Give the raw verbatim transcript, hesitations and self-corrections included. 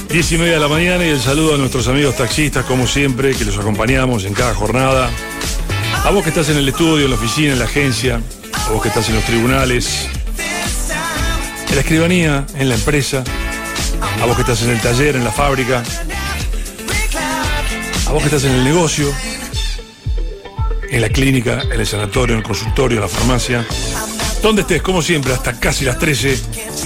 Diez y media de la mañana y el saludo a nuestros amigos taxistas, como siempre, que los acompañamos en cada jornada. A vos que estás en el estudio, en la oficina, en la agencia, a vos que estás en los tribunales, en la escribanía, en la empresa, a vos que estás en el taller, en la fábrica, a vos que estás en el negocio, en la clínica, en el sanatorio, en el consultorio, en la farmacia, donde estés, como siempre, hasta casi las trece.